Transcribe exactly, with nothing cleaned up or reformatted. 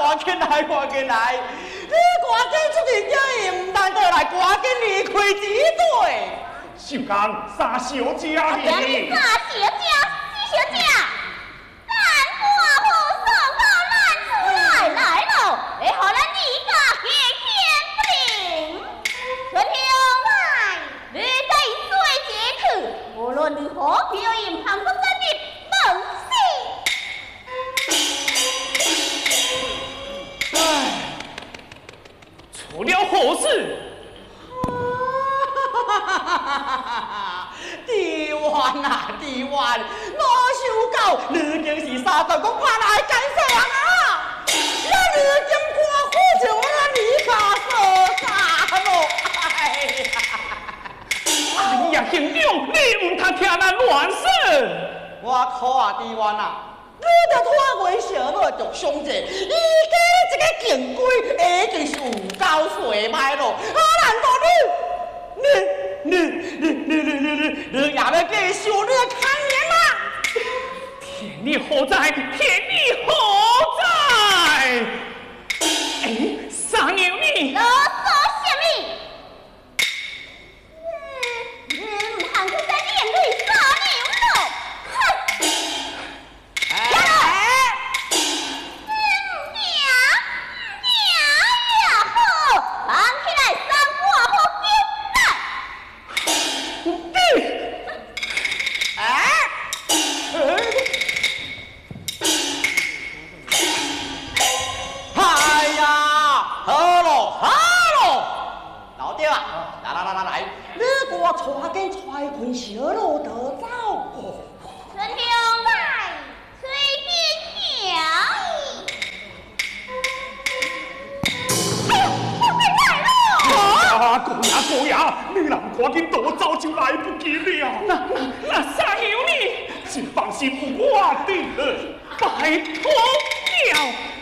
赶紧来，赶紧来！你赶紧出去叫伊，唔但得来，赶紧离开这队。 小刚，三小姐阿你。 爹，你三小姐，四小姐，咱寡妇送到咱厝内来咯，会互咱二家幸幸不宁。春香来，你在水节去，无论如何，必要引旁国咱的猛死。 唉，出了何事？ 弟冤啊，弟冤！我想到你竟是三十公派来干涉人啊！那你竟官府就我你家所杀咯！哎呀！ 哎呀，兄长，你唔通听咱乱说。 我靠啊，弟冤啊！你着拖我小妹着伤者，伊家这个警规已经是有够衰歹咯，啊，难道你你你你你你你你你也要继续你的康言吗？ 天理何在？天理何在？哎，三娘你。 啰嗦什么？嗯，你唔通去在连累三娘咯？哼！ 哎！ 嗯，行，行也好，放起来三寡妇救咱。 你。 哎！哎呀，好咯好咯，老爹啊，来来来来来，你给我带紧带群小路得走。 春香来，吹天桥。哎呦，我们来了！ 啊，狗牙狗牙，你若唔赶紧躲走就来不及了。那那那三娘你，请放心，我的，拜托了。